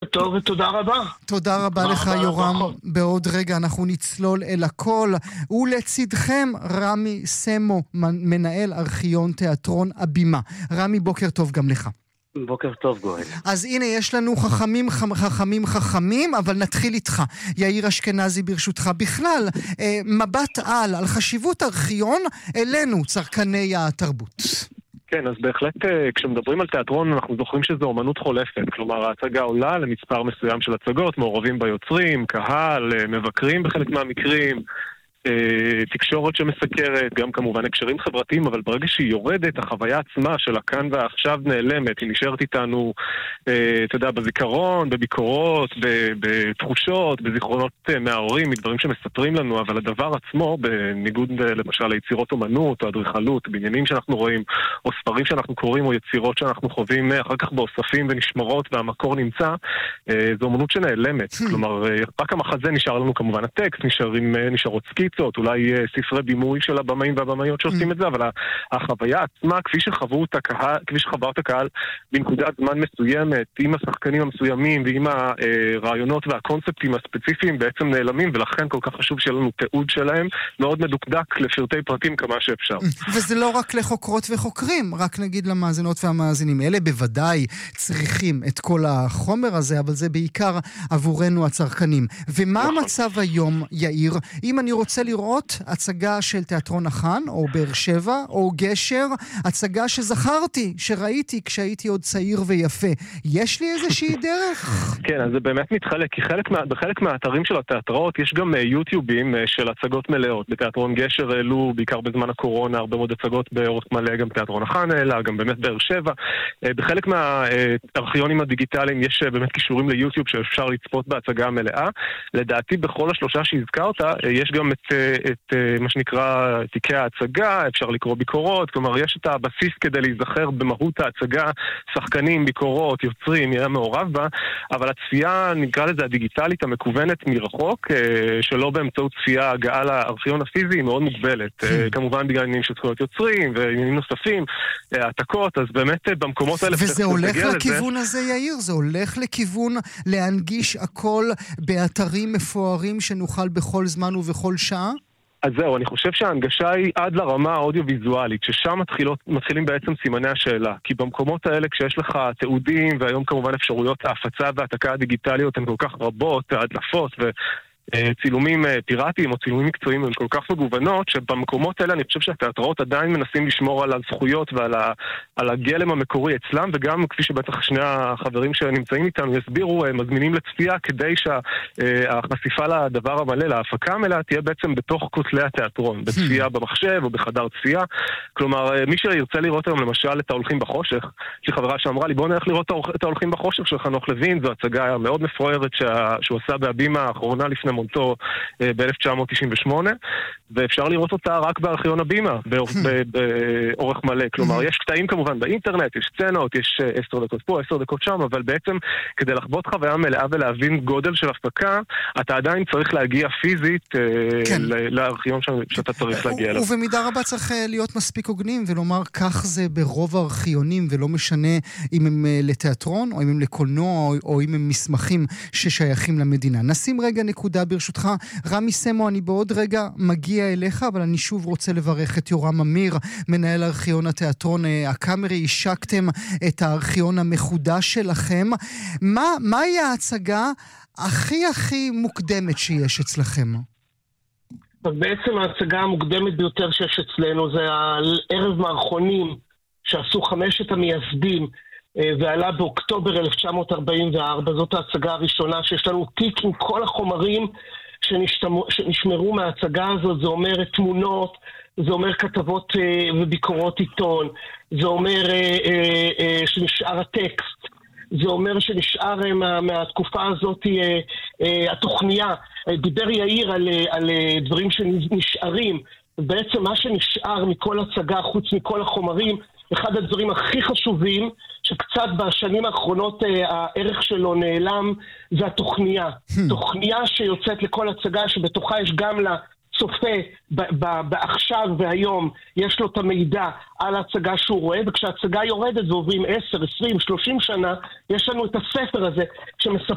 טוב ותודה רבה. תודה רבה לך יורם. בעוד רגע אנחנו נצלול אל הכל. ולצידכם רמי סמו, מנהל ארכיון תיאטרון הבימה. רמי, בוקר טוב גם לך. בוקר טוב גואל. אז הנה יש לנו חכמים, אבל נתחיל איתך. יאיר אשכנזי ברשותך. בכלל, מבט על חשיבות ארכיון אלינו, צרכני התרבות. כן, אז בהחלט כשמדברים על תיאטרון אנחנו זוכרים שזו אומנות חולפת. כלומר, ההצגה עולה למספר מסוים של הצגות, מעורבים ביוצרים, קהל, מבקרים בחלק מהמקרים, תקשורת שמסקרת, גם כמובן הקשרים חברתיים, אבל ברגע שהיא יורדת, החוויה עצמה של הכאן ועכשיו נעלמת, היא נשארת איתנו, אתה יודע, בזיכרון, בביקורות, בתחושות, בזיכרונות מההורים, מדברים שמספרים לנו, אבל הדבר עצמו, בניגוד למשל ליצירות אומנות או אדריכלות, בעניינים שאנחנו רואים, או ספרים שאנחנו קוראים, או יצירות שאנחנו חווים אחר כך באוספים ונשמרות, והמקור נמצא, זו אומנות שנעלמת. כלומר, רק המחזה נשאר לנו כמובן הטקסט, נשארות סקיצות, אולי ספרי בימוי של הבמאים והבמאיות שעושים את זה, אבל החוויה עצמה, כפי שחברת הקהל בנקודת זמן מסוימת, עם השחקנים המסוימים ועם הרעיונות והקונספטים הספציפיים בעצם נעלמים, ולכן כל כך חשוב שיהיה לנו תיעוד שלהם מאוד מדוקדק לפרטי פרטים כמה שאפשר. וזה לא רק לחוקרות וחוקרים, רק נגיד למאזינות והמאזינים. אלה בוודאי צריכים את כל החומר הזה, אבל זה בעיקר עבורנו הצרכנים. ומה המצב היום, יאיר? אם אני רוצה לראות הצגה של תיאטרון החאן, או באר שבע, או גשר, הצגה שזכרתי, שראיתי כשהייתי עוד צעיר ויפה. יש לי איזושהי דרך? כן, אז זה באמת מתחלק, כי בחלק מהאתרים של התיאטראות יש גם יוטיובים של הצגות מלאות. בתיאטרון גשר העלו, בעיקר בזמן הקורונה, הרבה מאוד הצגות באורך מלא, גם תיאטרון החאן העלה, גם באמת באר שבע. בחלק מהארכיונים הדיגיטליים יש באמת קישורים ליוטיוב שאפשר לצפות בהצגה המלאה. לדעתי, בכל השלושה שהזכרת, יש גם את מה שנקרא תיקי ההצגה, אפשר לקרוא ביקורות, כלומר יש את הבסיס כדי להיזכר במהות ההצגה, שחקנים, ביקורות, יוצרים, יהיה מעורב בה, אבל הצפייה, נקרא לזה הדיגיטלית המקוונת מרחוק, שלא באמצעות צפייה הגעה לארכיון הפיזי, היא מאוד מוגבלת. כמובן בגלל עניינים של זכויות יוצרים ועניינים נוספים, העתקות, אז באמת במקומות האלה... וזה הולך לכיוון הזה, יאיר? זה הולך לכיוון להנגיש הכל באתרים מפוארים שנוכל בכל זמן ובכל שעה? אז זהו, אני חושב שההנגשה היא עד לרמה האודיו-ויזואלית, ששם מתחילים בעצם סימני השאלה. כי במקומות האלה, כשיש לך תיעודים, והיום כמובן אפשרויות ההפצה והעתקה הדיגיטליות הן כל כך רבות, הדלפות צילומים פיראטיים או צילומים מקצועיים הן כל כך מגוונות, שבמקומות האלה אני חושב שהתיאטראות עדיין מנסים לשמור על הזכויות ועל הגלם המקורי אצלם, וגם כפי שבטח שני החברים שנמצאים איתנו יסבירו, מזמינים לצפייה כדי שהחשיפה לדבר המלא, להפקה המלאה, תהיה בעצם בתוך כותלי התיאטרון, בצפייה במחשב או בחדר צפייה. כלומר, מי שירצה לראות היום למשל את ההולכים בחושך, יש לי חברה שאמרה לי, בוא נלך לראות את ההולכים בחושך של חנוך לוין, זו הצגה מאוד מפוארת שהוא עשה בהבימה האחרונה לפני מותו ב-1998, ואפשר לראות אותה רק בארכיון הבימה, באורך מלא. כלומר, יש קטעים כמובן באינטרנט, יש סצנות, יש 10 דקות פה, 10 דקות שם, אבל בעצם כדי לחוות חוויה מלאה ולהבין גודל של הפקה, אתה עדיין צריך להגיע פיזית לארכיון שאתה צריך להגיע אליו. ובמידה רבה צריך להיות מספיק הוגנים ולומר, כך זה ברוב הארכיונים, ולא משנה אם הם לתיאטרון, או אם הם לקולנוע, או אם הם מסמכים ששייכים למדינה. נשים רגע נקודה ברשותך. רמי סמו, אני בעוד רגע מגיע אליך, אבל אני שוב רוצה לברך את יורם אמיר, מנהל ארכיון התיאטרון הקאמרי. השקתם את הארכיון המחודש שלכם. מהי ההצגה הכי מוקדמת שיש אצלכם? אז בעצם ההצגה המוקדמת ביותר שיש אצלנו זה הערב מערכונים שעשו 5 המייסדים, ועלה באוקטובר 1944. זאת ההצגה הראשונה שיש לנו תיק עם כל החומרים שנשמרו מההצגה הזאת. זה אומר תמונות, זה אומר כתבות וביקורות עיתון, זה אומר שנשאר הטקסט, זה אומר שנשאר מהתקופה הזאת התוכניה. דיבר יאיר על דברים שנשארים, בעצם מה שנשאר מכל הצגה חוץ מכל החומרים, אחד הדברים הכי חשובים שקצת בשנים האחרונות הערך שלו נעלם, זה התוכניה. תוכניה שיוצאת לכל הצגה, שבתוכה יש גם לצופה בעכשיו והיום, יש לו את המידע על ההצגה שהוא רואה, וכשההצגה יורדת ועוברים 10, 20, 30 שנה, יש לנו את הספר הזה שמספר